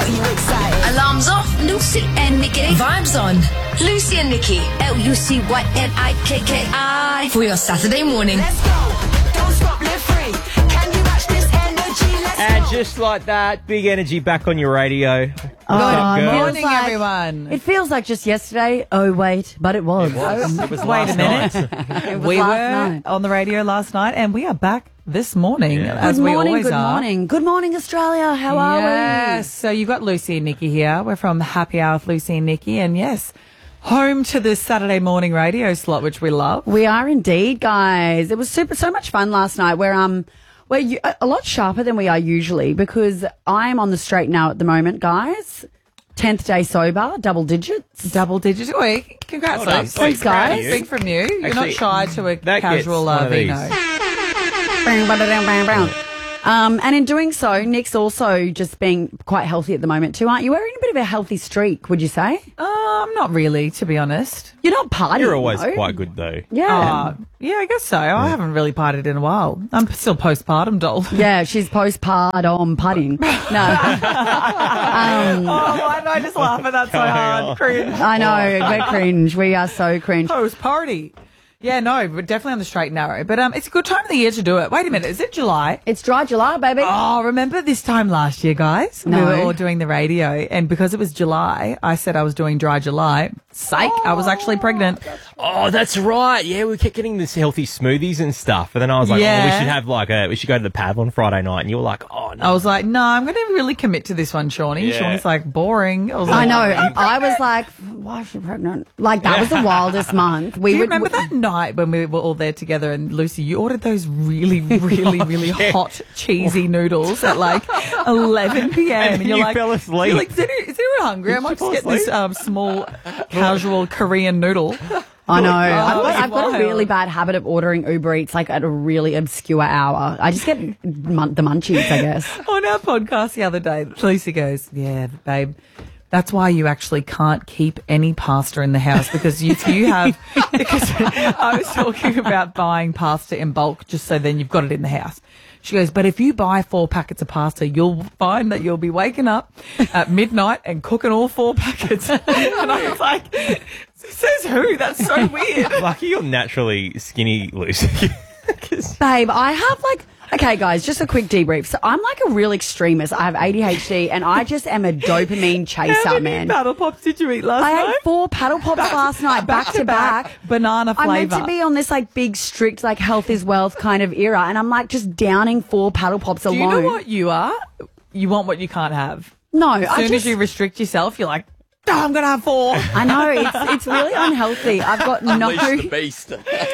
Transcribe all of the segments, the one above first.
Are you excited? Alarms off. Lucy and Nikki. Vibes on. Lucy and Nikki. LUCYNIKKI. For your Saturday morning. Let's go. Don't stop, live free. Can you match this energy? Let's And go. just like that, big energy back on your radio. Good girl? morning, everyone. It feels like just yesterday. Oh, wait, but it was. It was Wait last a minute. night. It was We last were night. on the radio last night, and we are back this morning, as Good we morning, always good are. morning. Good morning, Australia. How are Yes. So you've got Lucy and Nikki here. We're from Happy Hour with Lucy and Nikki, and yes, home to this Saturday morning radio slot, which we love. we? We are indeed, guys. It was so much fun last night. We're a lot sharper than we are usually because I'm on the straight now at the moment, guys. 10th day sober, double digits. Double digits. Wait, congrats, Well done. Lucy. Thanks, guys. Big from you. You're not Actually, shy to a that gets casual one of these. vino. And in doing so, Nick's also just being quite healthy at the moment too, aren't you? We're in a bit of a healthy streak, would you say? Not really, to be honest. You're not partying. You're always though. quite good, though. Yeah. Yeah, I guess so. I haven't really partied in a while. I'm still postpartum, doll. Yeah, she's postpartum putting. No. Why did I just laugh at that so hard? Cringe. I know, we're cringe. We are so cringe. Post party. Yeah, no, but definitely on the straight and narrow. But it's a good time of the year to do it. Wait a minute, is it July? It's dry July, baby. Oh, remember this time last year, guys? No. We were all doing the radio, and because it was July, I said I was doing dry July. Psych, I was actually pregnant. Oh, that's right. Yeah, we kept getting this healthy smoothies and stuff. And then I was like, Yeah. we should have we should go to the pub on Friday night. And you were like, oh, no. I was like, no, I'm going to really commit to this one, Shawnee. Yeah. Shawnee's like, boring. I was I like, know. I was like, why is she pregnant? Like, that was the wildest month. Do you remember that night when we were all there together and Lucy, you ordered those really, really, really hot, cheesy noodles at like 11 p.m. And you fell asleep. You're like, is anyone hungry? I might fall just get this small, casual Korean noodle. I know. it's I've got a wild. really bad habit of ordering Uber Eats like at a really obscure hour. I just get the munchies, I guess. On our podcast the other day, Lucy goes, yeah, babe, that's why you actually can't keep any pasta in the house because if you have, because I was talking about buying pasta in bulk just so then you've got it in the house. She goes, but if you buy 4 packets of pasta, you'll find that you'll be waking up at midnight and cooking all 4 packets. And I was like, says who? That's so weird. Lucky you're naturally skinny, Lucy. 'Cause- Babe, I have okay, guys, just a quick debrief. So I'm like a real extremist. I have ADHD and I just am a dopamine How chaser, many man. paddle pops did you eat last I night? ate 4 paddle pops last night, back to back. Banana I'm flavour. meant to be on this like big, strict, like health is wealth kind of era, and I'm like just downing 4 paddle pops Do alone. you know what you are? You want what you can't have. No, As soon as you restrict yourself, you're like, oh, I'm going to have 4. I know it's really unhealthy. I've got no. the beast.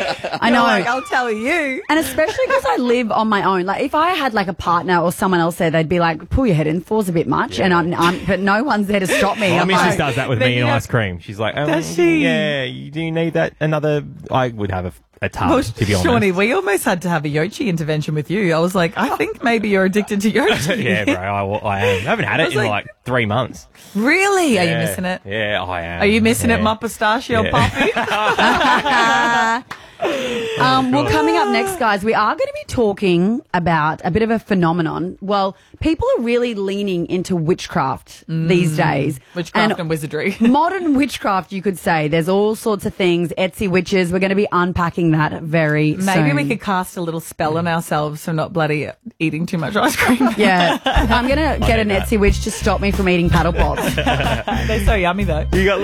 I know, Like, I'll tell you. and especially because I live on my own. Like if I had like a partner or someone else there, they'd be like, "Pull your head in, 4's a bit much," and but no one's there to stop me. My I'm missus like, does that with Then me you in have- ice cream. She's like, Does she? Yeah, do you need that? Another? I would have a tub, Well, to be honest. Shawnee, we almost had to have a Yochi intervention with you. I was like, I think maybe you're addicted to Yochi. Yeah, bro, I am. I haven't had I it was in like- like 3 months. Really? Are you Yeah. missing it? Yeah, I am. Are you missing it, Yeah. my pistachio Yeah. puppy? Well, coming up next, guys, we are going to be talking about a bit of a phenomenon. Well, people are really leaning into witchcraft these days. Witchcraft and wizardry. Modern witchcraft, you could say. There's all sorts of things. Etsy witches. We're going to be unpacking that very soon. Maybe we could cast a little spell on ourselves for not bloody eating too much ice cream. Yeah. I'm going to get an Etsy witch to stop me from eating paddle pops. They're so yummy, though. You got